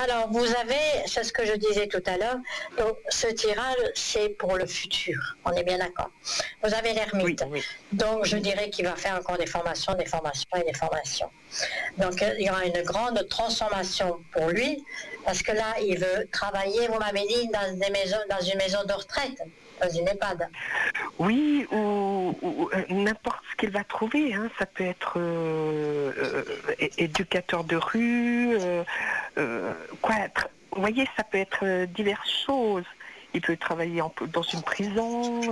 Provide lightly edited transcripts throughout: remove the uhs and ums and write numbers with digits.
Alors, vous avez, c'est ce que je disais tout à l'heure, donc ce tirage, c'est pour le futur. On est bien d'accord. Vous avez l'ermite. Oui. Donc, je dirais qu'il va faire encore des formations et des formations. Donc, il y aura une grande transformation pour lui, parce que là, il veut travailler, vous m'avez dit, dans une maison de retraite, dans une EHPAD. Oui, ou n'importe ce qu'il va trouver. Hein. Ça peut être éducateur de rue, vous voyez, ça peut être diverses choses. Il peut travailler dans une prison,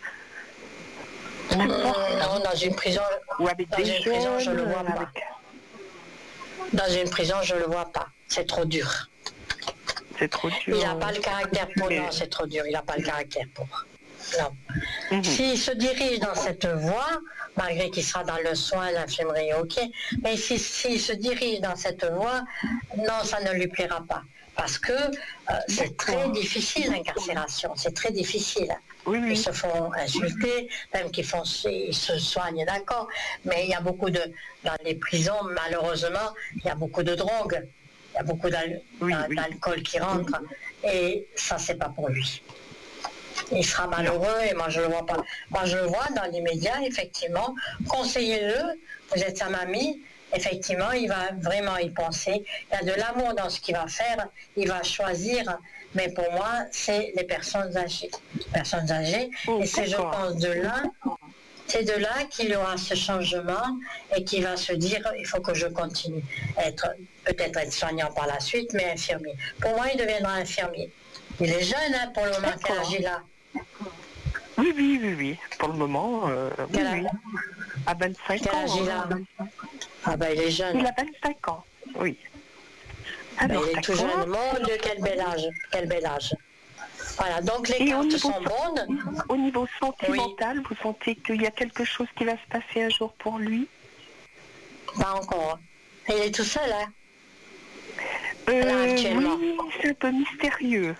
n'importe. Non, dans une prison, ou avec des jeunes, je le vois pas. Dans une prison, je le vois pas. C'est trop dur. C'est trop dur. Il n'a pas le caractère pour. Non, c'est trop dur. Il n'a pas le caractère pour. Non. S'il se dirige dans cette voie, malgré qu'il sera dans le soin, l'infirmerie, ok, mais s'il se dirige dans cette voie, non, ça ne lui plaira pas. Parce que c'est très difficile l'incarcération, c'est très difficile. Oui. Ils se font insulter, même qu'ils se soignent, d'accord, mais il y a beaucoup dans les prisons, malheureusement, il y a beaucoup de drogue, il y a beaucoup d'alcool qui rentre, et ça, c'est pas pour lui. Il sera malheureux et moi je le vois pas. Moi je le vois dans l'immédiat, effectivement. Conseillez-le, vous êtes sa mamie, effectivement, il va vraiment y penser. Il y a de l'amour dans ce qu'il va faire, il va choisir, mais pour moi, c'est les personnes âgées. Et c'est, je pense, c'est de là qu'il y aura ce changement et qu'il va se dire, il faut que je continue. Peut-être être soignant par la suite, mais infirmier. Pour moi, il deviendra infirmier. Il est jeune, hein, pour le moment, quel âge il a? Oui. Pour le moment, oui. À 25 quel ans. Âge il a? Ah ben, il est jeune. Il a 25 ans, oui. Alors, il est tout jeune. Mon Dieu, quel bel âge. Voilà, donc les cartes sont bonnes. Au niveau sentimental, vous sentez qu'il y a quelque chose qui va se passer un jour pour lui? Pas encore. Il est tout seul, hein? Là, actuellement. Oui, c'est un peu mystérieux.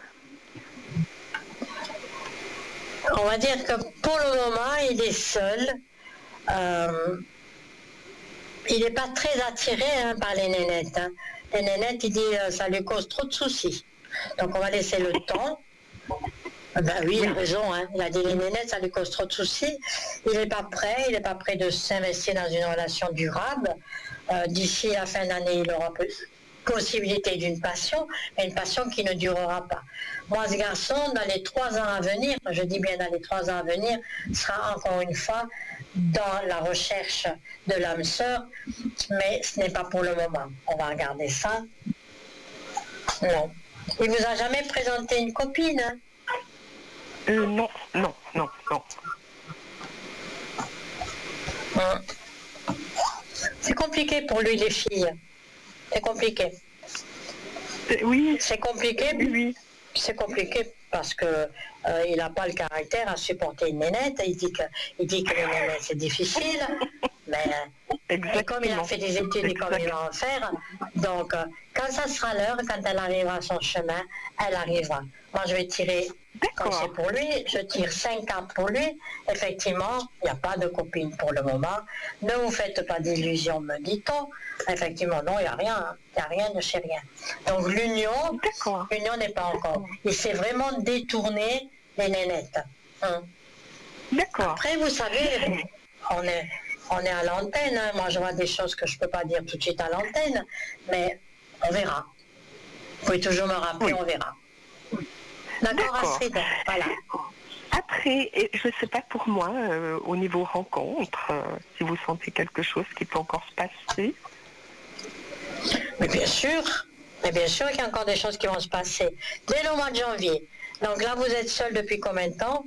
On va dire que pour le moment, il est seul. Il n'est pas très attiré par les nénettes. Hein. Les nénettes, il dit ça lui cause trop de soucis. Donc on va laisser le temps. Ben oui, il a raison. Hein. Il a dit les nénettes, ça lui cause trop de soucis. Il n'est pas prêt de s'investir dans une relation durable. D'ici la fin d'année, il aura possibilité d'une passion, mais une passion qui ne durera pas. Moi, ce garçon, dans les 3 ans à venir, je dis bien dans les 3 ans à venir, sera encore une fois dans la recherche de l'âme sœur, mais ce n'est pas pour le moment. On va regarder ça. Non. Il vous a jamais présenté une copine, hein? Non. C'est compliqué pour lui, les filles. C'est compliqué. Oui. C'est compliqué. Oui. C'est compliqué parce que il n'a pas le caractère à supporter une nénette. Il dit que les nénettes c'est difficile, mais comme il a fait des études et comme il va en faire, donc quand ça sera l'heure, quand elle arrivera à son chemin, elle arrivera. Moi je vais tirer, comme c'est pour lui, je tire 5 cartes pour lui. Effectivement, il n'y a pas de copine pour le moment. Ne vous faites pas d'illusions, me dit-on. Effectivement, non, il n'y a rien de chez rien. Donc l'union n'est pas encore. Il s'est vraiment détourné les nénettes. Hein. D'accord. Après, vous savez, on est à l'antenne. Hein. Moi, je vois des choses que je ne peux pas dire tout de suite à l'antenne, mais on verra. Vous pouvez toujours me rappeler, on verra. D'accord, Astrid. Voilà. Après, je ne sais pas pour moi, au niveau rencontre, si vous sentez quelque chose qui peut encore se passer. Mais bien sûr qu'il y a encore des choses qui vont se passer. Dès le mois de janvier. Donc là, vous êtes seul depuis combien de temps?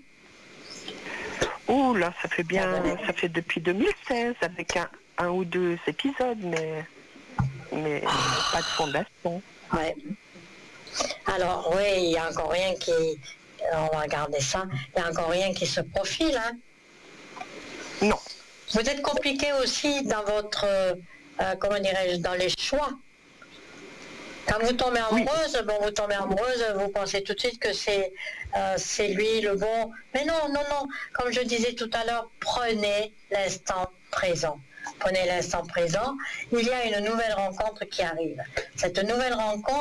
Oh là, ça fait depuis 2016, avec un ou 2 épisodes, mais pas de fondation. Ouais. Alors, oui, il n'y a encore rien qui... On va regarder ça. Il n'y a encore rien qui se profile, hein? Non. Vous êtes compliqué aussi dans votre... comment dirais-je, dans les choix. Quand vous tombez amoureuse, vous pensez tout de suite que c'est lui le bon. Mais non. Comme je disais tout à l'heure, prenez l'instant présent. Prenez l'instant présent. Il y a une nouvelle rencontre qui arrive. Cette nouvelle rencontre,